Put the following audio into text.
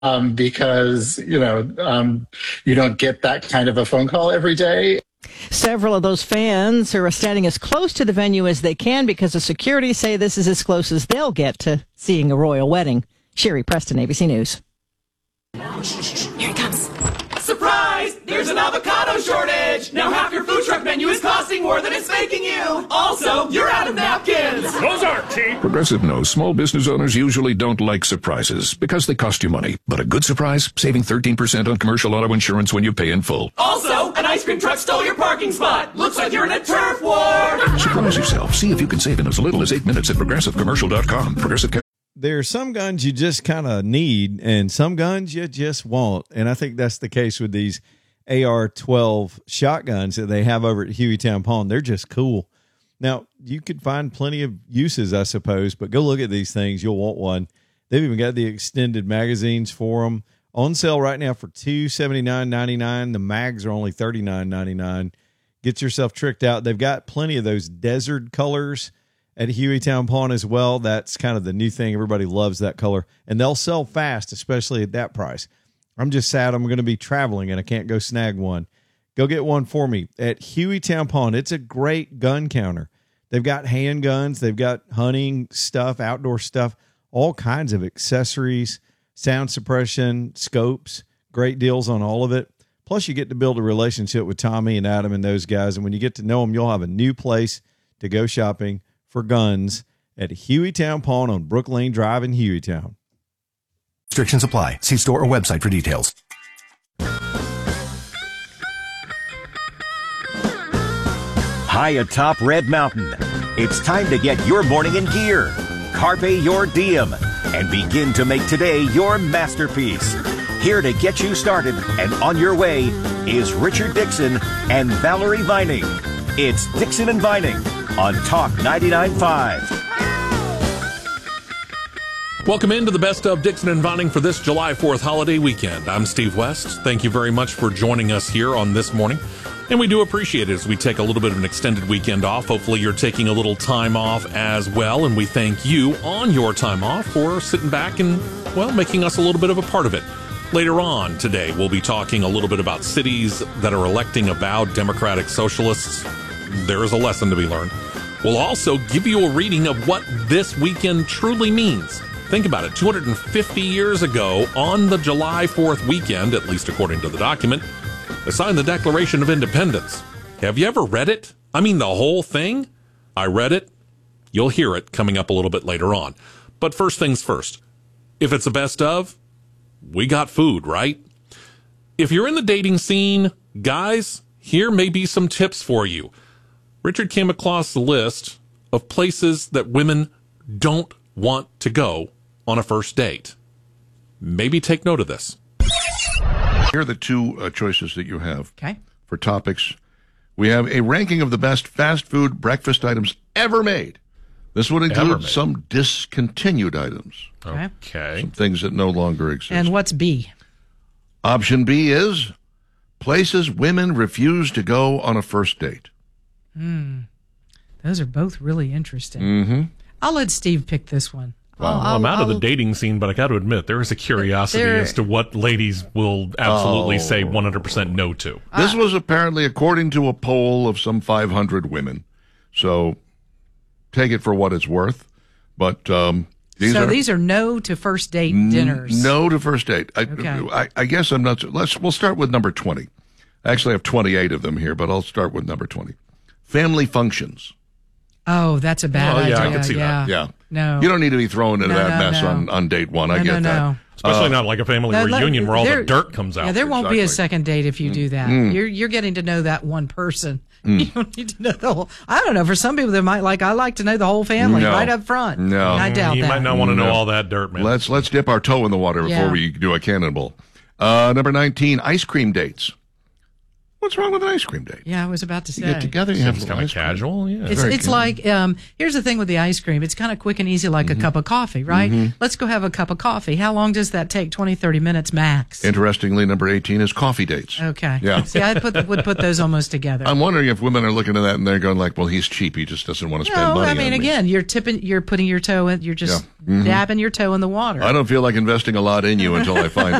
because, you don't get that kind of a phone call every day. Several of those fans are standing as close to the venue as they can because the security say this is as close as they'll get to seeing a royal wedding. Sherry Preston, ABC News. Here he comes. Surprise! There's an avocado shortage! Now half your food truck menu is costing more than it's making you! Also, you're out of napkins! Those aren't cheap! Progressive knows small business owners usually don't like surprises because they cost you money. But a good surprise? Saving 13% on commercial auto insurance when you pay in full. Also, an ice cream truck stole your parking spot! Looks like you're in a turf war! Surprise yourself. See if you can save in as little as 8 minutes at ProgressiveCommercial.com. Progressive. There are some guns you just kind of need and some guns you just want. And I think that's the case with these AR-12 shotguns that they have over at Hueytown Pawn. They're just cool. Now, you could find plenty of uses, I suppose, but go look at these things. You'll want one. They've even got the extended magazines for them. On sale right now for $279.99. The mags are only $39.99. Get yourself tricked out. They've got plenty of those desert colors at Hueytown Pawn as well. That's kind of the new thing. Everybody loves that color. And they'll sell fast, especially at that price. I'm just sad I'm going to be traveling and I can't go snag one. Go get one for me at Hueytown Pawn. It's a great gun counter. They've got handguns. They've got hunting stuff, outdoor stuff, all kinds of accessories, sound suppression, scopes, great deals on all of it. Plus, you get to build a relationship with Tommy and Adam and those guys. And when you get to know them, you'll have a new place to go shopping for guns at Hueytown Pawn on Brook Lane Drive in Hueytown. Restrictions apply. See store or website for details. High atop Red Mountain, it's time to get your morning in gear. Carpe your diem and begin to make today your masterpiece. Here to get you started and on your way is Richard Dixon and Valerie Vining. It's Dixon and Vining on Talk 99.5. Welcome into the best of Dixon and Vining for this July 4th holiday weekend. I'm Steve West. Thank you very much for joining us here on this morning. And we do appreciate it as we take a little bit of an extended weekend off. Hopefully you're taking a little time off as well. And we thank you on your time off for sitting back and, well, making us a little bit of a part of it. Later on today, we'll be talking a little bit about cities that are electing avowed Democratic Socialists. There is a lesson to be learned. We'll also give you a reading of what this weekend truly means. Think about it. 250 years ago, on the July 4th weekend, at least according to the document, they signed the Declaration of Independence. Have you ever read it? I mean, the whole thing? I read it. You'll hear it coming up a little bit later on. But first things first. If it's a best of, we got food, right? If you're in the dating scene, guys, here may be some tips for you. Richard came across the list of places that women don't want to go on a first date. Maybe take note of this. Here are the two choices that you have okay. for topics. We have a ranking of the best fast food breakfast items ever made. This would include some discontinued items. Okay. Some things that no longer exist. And what's B? Option B is places women refuse to go on a first date. Those are both really interesting. Mm-hmm. I'll let Steve pick this one. Well, I'm out of the dating scene, but I got to admit, there is a curiosity as to what ladies will absolutely say 100% no to. This was apparently according to a poll of some 500 women. So take it for what it's worth. But these are no to first date dinners. No to first date. Okay. I guess I'm not. We'll start with number 20. I actually have 28 of them here, but I'll start with number 20. Family functions. Oh, that's a bad idea. I can see that. Yeah. No. You don't need to be thrown into that mess on date one. I get that. Especially not like a family reunion where all the dirt comes out. Yeah, there won't be a second date if you do that. You're getting to know that one person. You don't need to know the whole. I don't know. For some people, they might I like to know the whole family right up front. No, I doubt you that. might not want to know all that dirt, man. Let's dip our toe in the water before we do a cannonball. Number 19, ice cream dates. What's wrong with an ice cream date? Yeah, I was about to say. You get together, you have It's a little kind of ice cream. casual. Yeah. It's like, here's the thing with the ice cream. It's kind of quick and easy, like a cup of coffee, right? Let's go have a cup of coffee. How long does that take? 20, 30 minutes max. Interestingly, number 18 is coffee dates. Okay. Yeah. See, I would put those almost together. I'm wondering if women are looking at that and they're going like, well, he's cheap. He just doesn't want to spend money I mean, on me. again, you're putting your toe in, you're just dabbing your toe in the water. I don't feel like investing a lot in you until I find